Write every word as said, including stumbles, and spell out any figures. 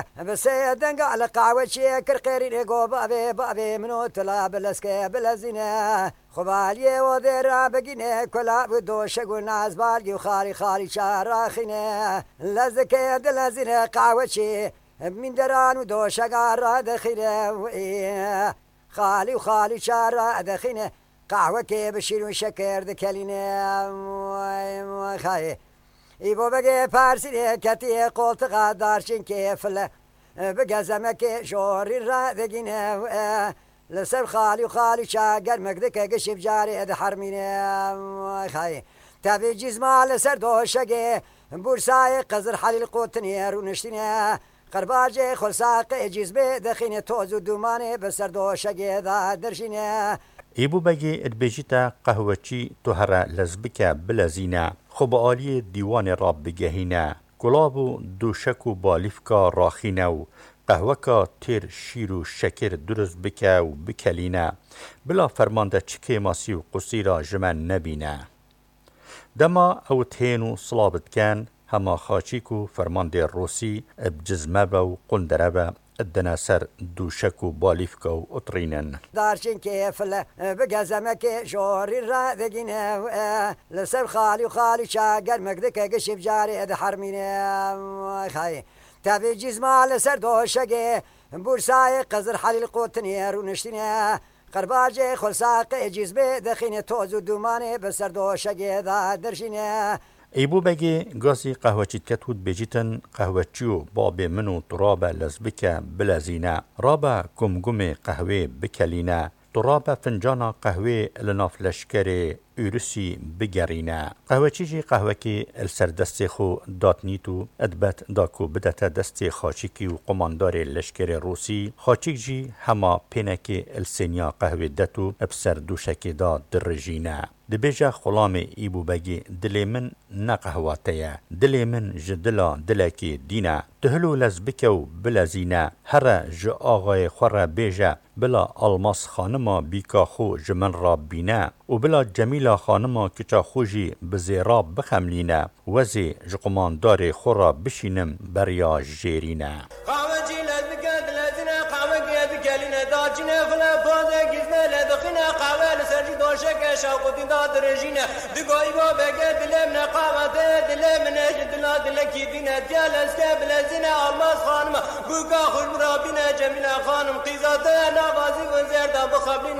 بس دنقا على قهوة شكر قيري رقو بابي بابي منو تلا بلسكي بلزينة خبالي وذيرا بقينة كلا بدو شقول ناس بالي وخالي خالي شاراخينة لزكي دلزينة قهوة شي من دران ودو شقار دخينة خالي وخالي شارا دخينة قهوة كي بشير وشكر دكالينة خاي ایبو بگه پرسیده کتی قلت دارشین کفله بگه زمک شوری را دگینه لسر خالی و خالی شاگر مقدک گشب جاری ده حرمینه خای تابی جزما لسر دوشگه بورسای قزر حلیل قوتنی رو نشتینه قرباج خلصاق جزبه دخینه توز و دومانه بسر دوشگه دا درشینه ایبو بگی ادبیجیتا قهوچی تو هر لزبکه بلزینه خب آلی دیوان را بگهینه گلابو دوشکو بالیفکا راخینه و قهوکا تیر شیر و شکر درست بکه و بکلینه بلا فرمانده چکه ماسی و قصی را جمع نبینه دما او تینو صلابت کن هما خاچیکو فرمانده روسی بجزمه و قندره ادنا سر دوشک و بالیفکا و اطرینن دارشین کیفله بگه زمک شوری را دگینه لسر خالی و خالی شاگر مقدک گشب جاری ده حرمینه خای تابی جزما لسر دوشگه بورسای قزر حلیل قوتنی رو نشتینه قرباج خلصاق جزبه دخینه توز و دومانه بسر دوشگه دا درشینه ایبو بگی گازی قهوچیت کتود بجیتن قهوچیو باب منو ترابه لزبکه بلزینه رابه گمگم قهوه بکلینه ترابه فنجان قهوه لناف لشکر ایرسی بگرینه قهوچی جی قهوه که السر دست خو داتنیتو ادبت داکو بدت دست خاچیکی و قماندار لشکر روسی خاچیک جی هما پینک السنیا قهوه دتو ابسر دوشکی دا درجینه دبیجا خلام ایبو بگی دلی من نقهواتیه دلی من جدلا دلکی دینه تهلو لزبکو بلزینه هر ج آغای خور بیجا بلا الماس خانما بیکا خو جمن را بینه و بلا جمیلا خانما کچا خوشی بزیراب بخملینه وزی جقماندار خورا بشینم بریا جیرینه قاوجی لزبکه دلزینه قاوگی بکلینه داچینه فلا پازه گزنه لدخینه قاوه لسرجی دوشک شاقودین دا درجینه دگوی با بگه دلم نقاوته دلم نجد دلا دلکی دینه دیال اسکه بلزینه الماس خانم بوگا خوش مرابینه جمیله خانم قیزاته نوازی گنزر دا بخبرینه